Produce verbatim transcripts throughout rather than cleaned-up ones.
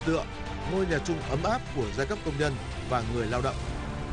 tựa, ngôi nhà chung ấm áp của giai cấp công nhân và người lao động.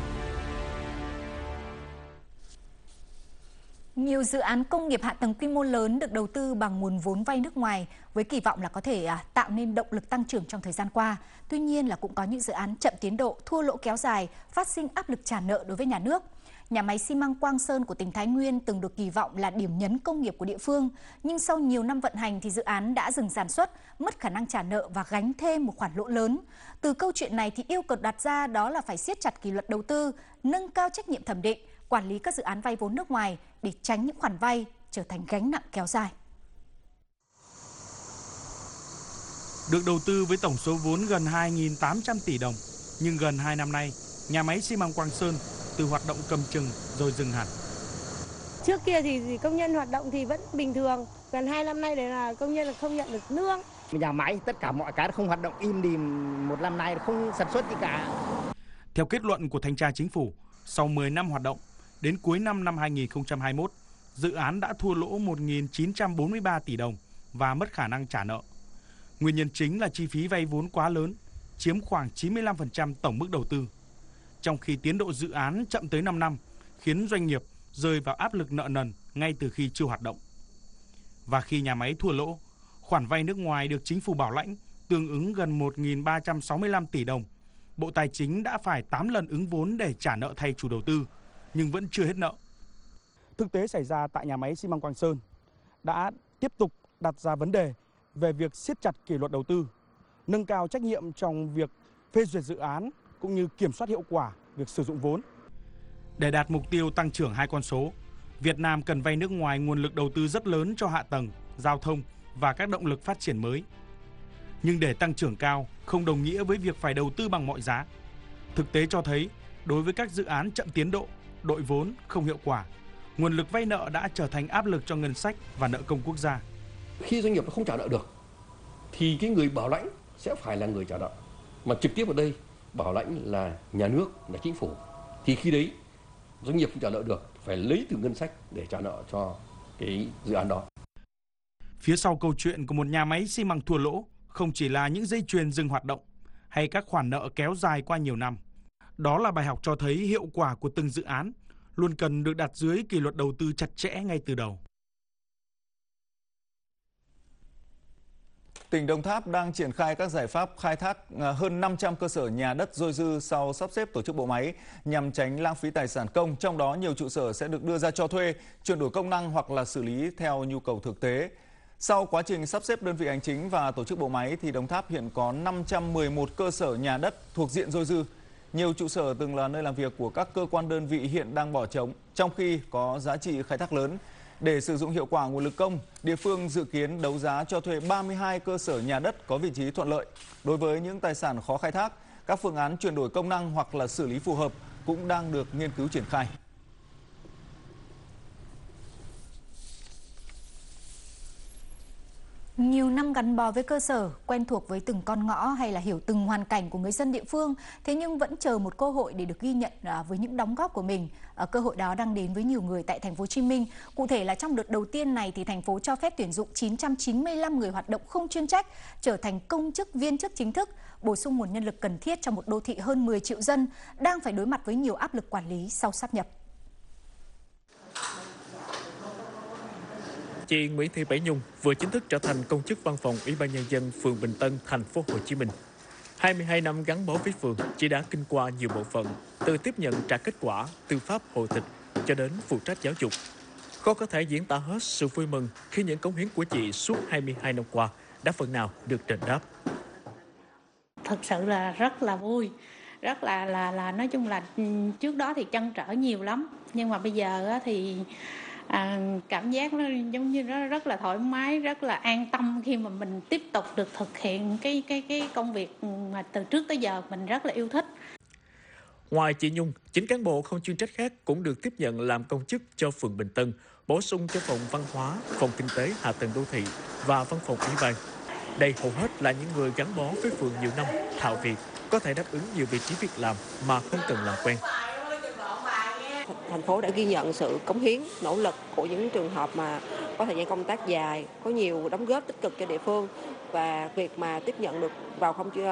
Nhiều dự án công nghiệp hạ tầng quy mô lớn được đầu tư bằng nguồn vốn vay nước ngoài với kỳ vọng là có thể à, tạo nên động lực tăng trưởng trong thời gian qua. Tuy nhiên là cũng có những dự án chậm tiến độ, thua lỗ kéo dài, phát sinh áp lực trả nợ đối với nhà nước. Nhà máy xi măng Quang Sơn của tỉnh Thái Nguyên từng được kỳ vọng là điểm nhấn công nghiệp của địa phương, nhưng sau nhiều năm vận hành thì dự án đã dừng sản xuất, mất khả năng trả nợ và gánh thêm một khoản lỗ lớn. Từ câu chuyện này thì yêu cầu đặt ra đó là phải siết chặt kỷ luật đầu tư, nâng cao trách nhiệm thẩm định, quản lý các dự án vay vốn nước ngoài để tránh những khoản vay trở thành gánh nặng kéo dài. Được đầu tư với tổng số vốn gần hai nghìn tám trăm tỷ đồng, nhưng gần hai năm nay, nhà máy xi măng Quang Sơn từ hoạt động cầm chừng rồi dừng hẳn. Trước kia thì công nhân hoạt động thì vẫn bình thường, gần hai năm nay đấy là công nhân không nhận được lương. Nhà máy tất cả mọi cái không hoạt động, im đi một năm nay không sản xuất gì cả. Theo kết luận của Thanh tra Chính phủ, sau mười năm hoạt động, đến cuối năm năm hai nghìn không trăm hai mươi mốt, dự án đã thua lỗ một nghìn chín trăm bốn mươi ba tỷ đồng và mất khả năng trả nợ. Nguyên nhân chính là chi phí vay vốn quá lớn, chiếm khoảng chín mươi lăm phần trăm tổng mức đầu tư. Trong khi tiến độ dự án chậm tới năm năm, khiến doanh nghiệp rơi vào áp lực nợ nần ngay từ khi chưa hoạt động. Và khi nhà máy thua lỗ, khoản vay nước ngoài được chính phủ bảo lãnh tương ứng gần một nghìn ba trăm sáu mươi lăm tỷ đồng. Bộ Tài chính đã phải tám lần ứng vốn để trả nợ thay chủ đầu tư, nhưng vẫn chưa hết nợ. Thực tế xảy ra tại nhà máy xi măng Quang Sơn đã tiếp tục đặt ra vấn đề về việc siết chặt kỷ luật đầu tư, nâng cao trách nhiệm trong việc phê duyệt dự án cũng như kiểm soát hiệu quả việc sử dụng vốn. Để đạt mục tiêu tăng trưởng hai con số, Việt Nam cần vay nước ngoài nguồn lực đầu tư rất lớn cho hạ tầng, giao thông và các động lực phát triển mới. Nhưng để tăng trưởng cao không đồng nghĩa với việc phải đầu tư bằng mọi giá. Thực tế cho thấy, đối với các dự án chậm tiến độ, đội vốn không hiệu quả, nguồn lực vay nợ đã trở thành áp lực cho ngân sách và nợ công quốc gia. Khi doanh nghiệp nó không trả nợ được, thì cái người bảo lãnh sẽ phải là người trả nợ. Mà trực tiếp ở đây, bảo lãnh là nhà nước, là chính phủ. Thì khi đấy, doanh nghiệp không trả nợ được, phải lấy từ ngân sách để trả nợ cho cái dự án đó. Phía sau câu chuyện của một nhà máy xi măng thua lỗ không chỉ là những dây chuyền dừng hoạt động hay các khoản nợ kéo dài qua nhiều năm. Đó là bài học cho thấy hiệu quả của từng dự án luôn cần được đặt dưới kỷ luật đầu tư chặt chẽ ngay từ đầu. Tỉnh Đồng Tháp đang triển khai các giải pháp khai thác hơn năm trăm cơ sở nhà đất dôi dư sau sắp xếp tổ chức bộ máy nhằm tránh lãng phí tài sản công, trong đó nhiều trụ sở sẽ được đưa ra cho thuê, chuyển đổi công năng hoặc là xử lý theo nhu cầu thực tế. Sau quá trình sắp xếp đơn vị hành chính và tổ chức bộ máy thì Đồng Tháp hiện có năm trăm mười một cơ sở nhà đất thuộc diện dôi dư. Nhiều trụ sở từng là nơi làm việc của các cơ quan đơn vị hiện đang bỏ trống, trong khi có giá trị khai thác lớn. Để sử dụng hiệu quả nguồn lực công, địa phương dự kiến đấu giá cho thuê ba mươi hai cơ sở nhà đất có vị trí thuận lợi. Đối với những tài sản khó khai thác, các phương án chuyển đổi công năng hoặc là xử lý phù hợp cũng đang được nghiên cứu triển khai. Nhiều năm gắn bó với cơ sở, quen thuộc với từng con ngõ hay là hiểu từng hoàn cảnh của người dân địa phương, thế nhưng vẫn chờ một cơ hội để được ghi nhận với những đóng góp của mình. Cơ hội đó đang đến với nhiều người tại thành phố Hồ Chí Minh. Cụ thể là trong đợt đầu tiên này thì thành phố cho phép tuyển dụng chín trăm chín mươi lăm người hoạt động không chuyên trách trở thành công chức viên chức chính thức, bổ sung nguồn nhân lực cần thiết cho một đô thị hơn mười triệu dân đang phải đối mặt với nhiều áp lực quản lý sau sáp nhập. Chị Nguyễn Thị Bảy Nhung vừa chính thức trở thành công chức văn phòng Ủy ban nhân dân phường Bình Tân, thành phố Hồ Chí Minh. hai mươi hai năm gắn bó với phường, chị đã kinh qua nhiều bộ phận, từ tiếp nhận trả kết quả, tư pháp hộ tịch cho đến phụ trách giáo dục. Khó có thể diễn tả hết sự vui mừng khi những cống hiến của chị suốt hai mươi hai năm qua đã phần nào được đền đáp. Thực sự là rất là vui, rất là là là nói chung là trước đó thì trăn trở nhiều lắm, nhưng mà bây giờ thì À, cảm giác nó giống như nó rất là thoải mái, rất là an tâm khi mà mình tiếp tục được thực hiện cái cái cái công việc mà từ trước tới giờ mình rất là yêu thích. Ngoài chị Nhung, chín cán bộ không chuyên trách khác cũng được tiếp nhận làm công chức cho phường Bình Tân, bổ sung cho phòng văn hóa, phòng kinh tế, hạ tầng đô thị và văn phòng ủy ban. Đây hầu hết là những người gắn bó với phường nhiều năm, thạo việc, có thể đáp ứng nhiều vị trí việc làm mà không cần làm quen. Thành phố đã ghi nhận sự cống hiến, nỗ lực của những trường hợp mà có thời gian công tác dài, có nhiều đóng góp tích cực cho địa phương, và việc mà tiếp nhận được vào không